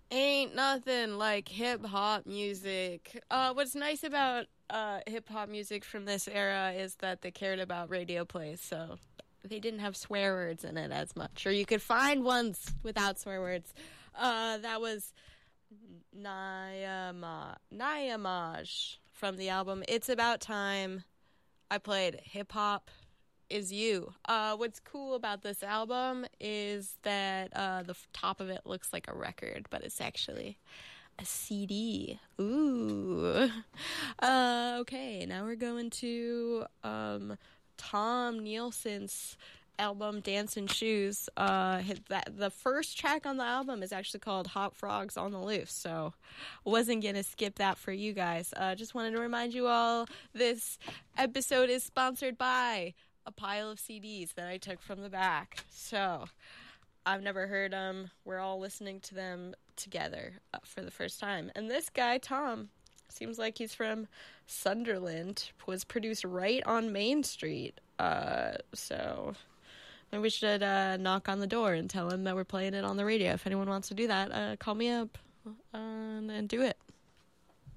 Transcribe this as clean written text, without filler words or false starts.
Ain't nothing like hip hop music. What's nice about hip hop music from this era is that they cared about radio plays, so they didn't have swear words in it as much, or you could find ones without swear words. That was Nyamaj from the album It's About Time. I played Hip Hop Is You. What's cool about this album is that the top of it looks like a record, but it's actually a CD. Ooh. Okay, now we're going to Tom Nielsen's album Dance in Shoes. The first track on the album is actually called Hot Frogs on the Loose, so wasn't gonna skip that for you guys. Just wanted to remind you all this episode is sponsored by a pile of CDs that I took from the back. So I've never heard them. We're all listening to them together for the first time. And this guy, Tom, seems like he's from Sunderland, was produced right on Main Street. So maybe we should knock on the door and tell him that we're playing it on the radio. If anyone wants to do that, call me up and do it.